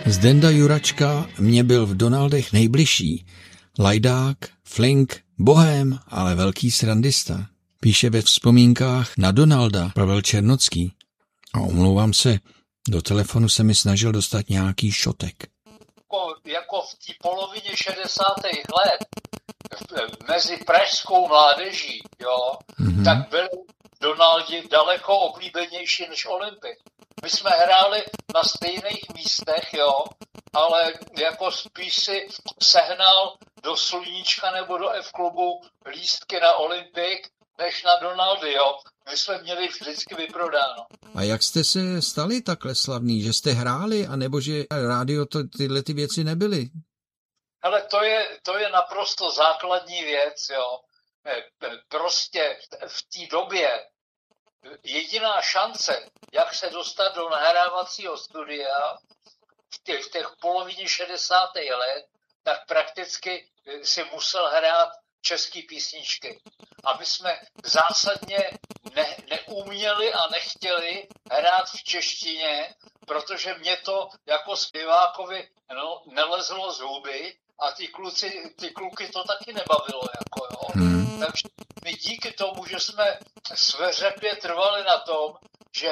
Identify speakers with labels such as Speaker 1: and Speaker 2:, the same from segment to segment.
Speaker 1: Zdenda Juračka mě byl v Donaldech nejbližší. Lajdák, flink, bohém, ale velký srandista. Píše ve vzpomínkách na Donalda Pavel Černocký. A omlouvám se, do telefonu se mi snažil dostat nějaký šotek.
Speaker 2: Jako v té polovině 60. let mezi pražskou mládeží, jo, tak byli Donaldi daleko oblíbenější než Olympik. My jsme hráli na stejných místech, jo, ale jako spíš si sehnal do Sluníčka nebo do F-klubu lístky na Olympik, než na Donaldy, jo. My jsme měli vždycky vyprodáno.
Speaker 1: A jak jste se stali takhle slavný, že jste hráli, anebo že rádio tyhle ty věci nebyly?
Speaker 2: Ale to je naprosto základní věc, jo. Prostě v té době jediná šance, jak se dostat do nahrávacího studia v těch polovině 60. let, tak prakticky si musel hrát český písničky. A my jsme zásadně neuměli a nechtěli hrát v češtině, protože mě to jako zpěvákovi nelezlo z huby a ty kluky to taky nebavilo. Jako, jo. Takže my díky tomu, že jsme sveřepě trvali na tom, že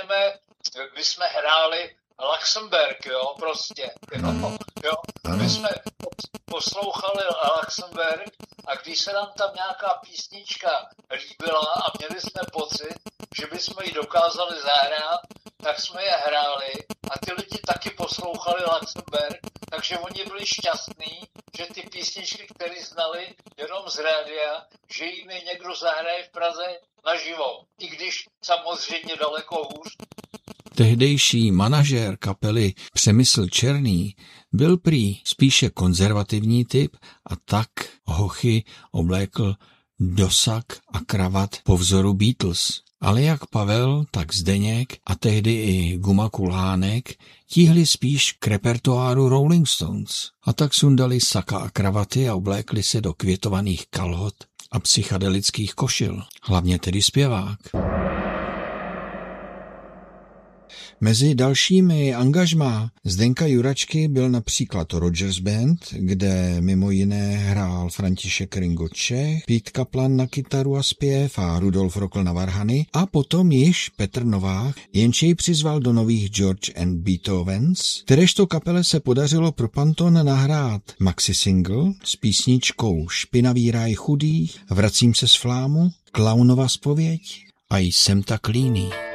Speaker 2: my jsme hráli Luxemburg, jo, prostě. Jo. My jsme poslouchali Luxemburg a když se nám tam nějaká písnička líbila a měli jsme pocit, že bychom ji dokázali zahrát, tak jsme je hráli a ty lidi taky poslouchali Luxemburg, takže oni byli šťastní, že ty písničky, které znali jenom z rádia, že jim je někdo zahraje v Praze naživo, i když samozřejmě daleko hůř.
Speaker 1: Tehdejší manažér kapely Přemysl Černý byl prý spíše konzervativní typ a tak hochy oblékl dosak a kravat po vzoru Beatles. Ale jak Pavel, tak Zdeněk a tehdy i Guma Kulhánek tíhli spíš k repertoáru Rolling Stones. A tak sundali saka a kravaty a oblékli se do květovaných kalhot a psychedelických košil. Hlavně tedy zpěvák. Mezi dalšími angažmá Zdenka Juračky byl například Rogers Band, kde mimo jiné hrál František Ringo Čech, Pete Kaplan na kytaru a zpěv a Rudolf Rokl na varhany a potom již Petr Novák, jenž jej přizval do nových George and Beethovens, kteréžto kapele se podařilo pro Panton nahrát maxi single s písničkou Špinavý ráj chudých, Vracím se z Flámu, Klaunova zpověď a Jsem tak líný.